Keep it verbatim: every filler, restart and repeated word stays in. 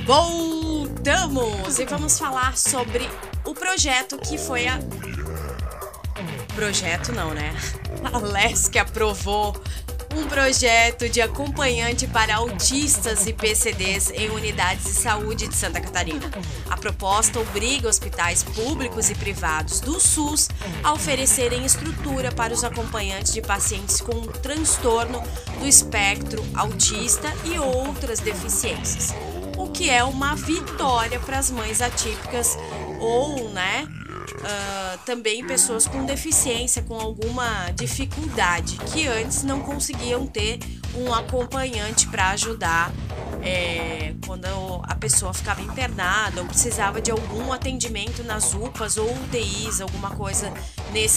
Voltamos e vamos falar sobre o projeto que foi a... Projeto não, né? A Lesc aprovou um projeto de acompanhante para autistas e P C Ds em unidades de saúde de Santa Catarina. A proposta obriga hospitais públicos e privados do SUS a oferecerem estrutura para os acompanhantes de pacientes com transtorno do espectro autista e outras deficiências, o que é uma vitória para as mães atípicas ou, né, uh, também pessoas com deficiência, com alguma dificuldade, que antes não conseguiam ter um acompanhante para ajudar é, quando a pessoa ficava internada ou precisava de algum atendimento nas U P As ou U T Is, alguma coisa nesse